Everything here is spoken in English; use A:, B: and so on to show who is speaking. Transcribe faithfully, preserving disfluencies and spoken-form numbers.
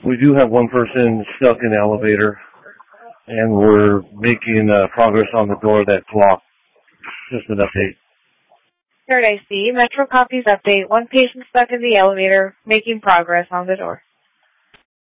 A: We do have one person stuck in the elevator, and we're making uh, progress on the door that's locked. Just an update.
B: Third I C, Metro copies update. One patient stuck in the elevator, making progress on the door.